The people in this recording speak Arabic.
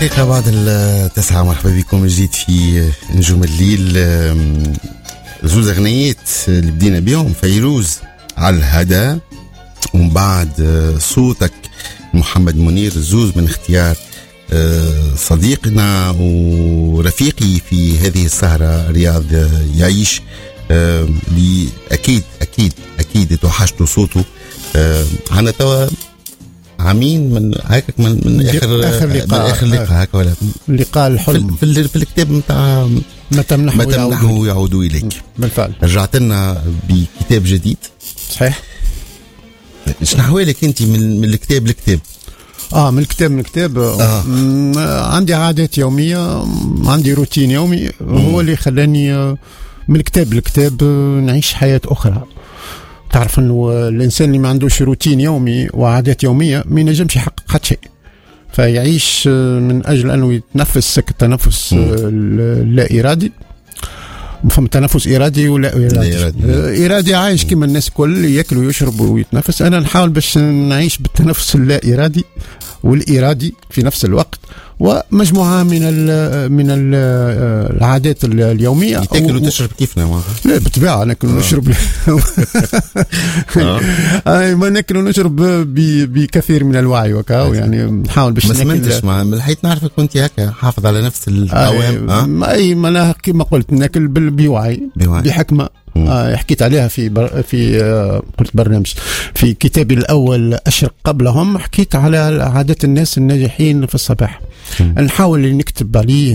دقيقة بعد 9. مرحبا بكم من جديد في نجوم الليل. زوز أغنيات اللي بدينا بيهم فيروز على الهدى، ومن بعد صوتك محمد منير، زوز من اختيار صديقنا ورفيقي في هذه السهرة رياض يعيش، اللي أكيد أكيد أكيد توحشتوا صوته. عنا توا عامين من هكاك من آخر لقاء هكا ولا لقاء الحلم في الكتاب نتاع ما تمنحه يعود إليك. بالفعل رجعت لنا بكتاب جديد. صحيح. ايش نحوالك انت من الكتاب لكتاب؟ من الكتاب عندي عادات يومية، عندي روتين يومي هو اللي خلاني من الكتاب لكتاب نعيش حياة أخرى. تعرف انه الانسان اللي ما عندوش روتين يومي وعادات يوميه ما ينجمش يحقق حتى شيء، فيعيش من اجل انه يتنفس التنفس اللا ارادي. فهم تنفس ارادي ولا ارادي عايش كما الناس الكل ياكل ويشرب ويتنفس. انا نحاول باش نعيش بالتنفس اللا ارادي والارادي في نفس الوقت، ومجموعه من العادات اليوميه. تاكل وتشرب كيفنا؟ لا بالطبيعه ناكل ونشرب. ما ناكل ونشرب بكثير من الوعي وكا، يعني نحاول باش ناكل. ما لحيت نعرفك كنت هكا حافظ على نفس القوام. اي ما انا كما قلت ناكل بوعي بحكمه. حكيت عليها في قلت برنامج في كتابي الأول أشرق قبلهم، حكيت على عادات الناس الناجحين في الصباح. نحاول نكتب عليه